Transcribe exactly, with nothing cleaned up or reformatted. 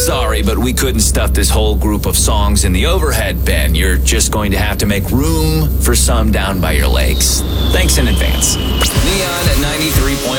Sorry, but we couldn't stuff this whole group of songs in the overhead bin. You're just going to have to make room for some down by your lakes. Thanks in advance. Neon at ninety-three point